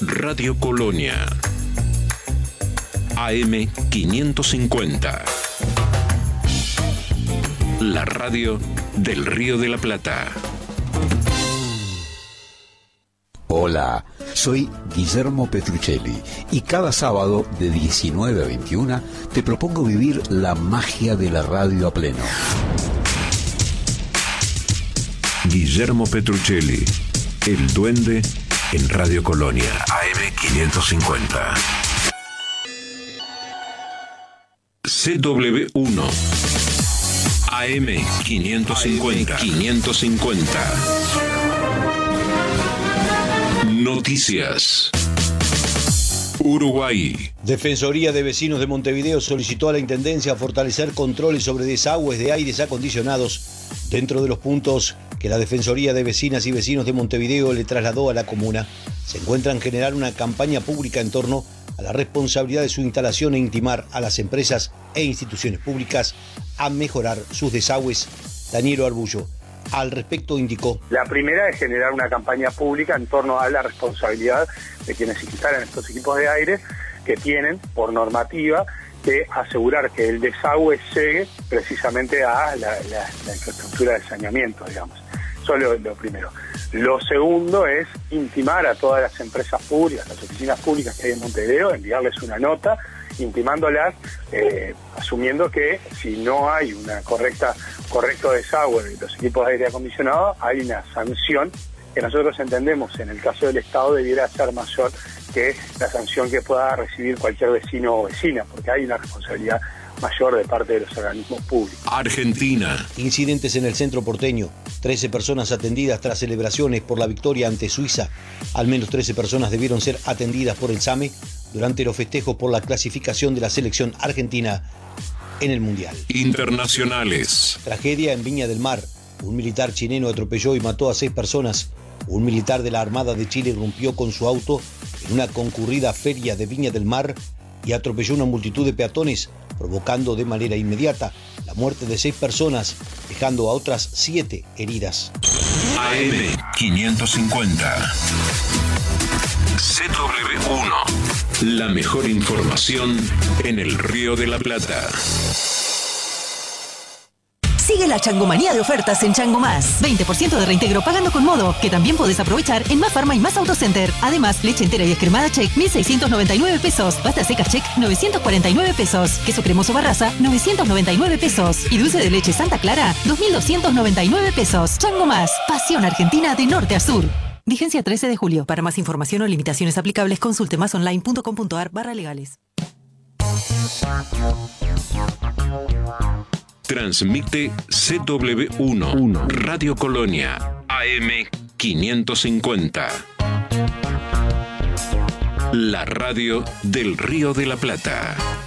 Radio Colonia. AM 550. La radio del Río de la Plata. Hola, soy Guillermo Petruccelli y cada sábado de 19 a 21 te propongo vivir la magia de la radio a pleno. Guillermo Petruccelli, el duende en Radio Colonia, AM 550. CW1, AM 550. Noticias. Uruguay. Defensoría de Vecinos de Montevideo solicitó a la Intendencia fortalecer controles sobre desagües de aires acondicionados dentro de los puntos que la Defensoría de Vecinas y Vecinos de Montevideo le trasladó a la comuna. Se encuentra en generar una campaña pública en torno a la responsabilidad de su instalación e intimar a las empresas e instituciones públicas a mejorar sus desagües. Daniel Arbullo al respecto indicó: la primera es generar una campaña pública en torno a la responsabilidad de quienes instalan estos equipos de aire, que tienen por normativa que asegurar que el desagüe llegue precisamente a la infraestructura de saneamiento, digamos. Eso es lo primero. Lo segundo es intimar a todas las empresas públicas, las oficinas públicas que hay en Montevideo, enviarles una nota intimándolas, asumiendo que si no hay una correcto desagüe de los equipos de aire acondicionado, hay una sanción que nosotros entendemos en el caso del Estado debiera ser mayor que la sanción que pueda recibir cualquier vecino o vecina, porque hay una responsabilidad mayor de parte de los organismos públicos. Argentina. Incidentes en el centro porteño. 13 personas atendidas tras celebraciones por la victoria ante Suiza. Al menos 13 personas debieron ser atendidas por el SAME durante los festejos por la clasificación de la selección argentina en el Mundial. Internacionales. Tragedia en Viña del Mar. Un militar chileno atropelló y mató a 6 personas. Un militar de la Armada de Chile irrumpió con su auto en una concurrida feria de Viña del Mar y atropelló una multitud de peatones, provocando de manera inmediata la muerte de 6 personas, dejando a otras 7 heridas. AM 550. CW1. La mejor información en el Río de la Plata. Sigue la changomanía de ofertas en Chango Más. 20% de reintegro pagando con Modo, que también podés aprovechar en Más Farma y Más Autocenter. Además, leche entera y descremada Check, 1.699 pesos. Pasta seca Check, 949 pesos. Queso cremoso Barraza, 999 pesos. Y dulce de leche Santa Clara, 2.299 pesos. Chango Más, pasión argentina de norte a sur. Vigencia 13 de julio. Para más información o limitaciones aplicables, consulte masonline.com.ar/legales. Transmite CW1, Radio Colonia, AM 550. La radio del Río de la Plata.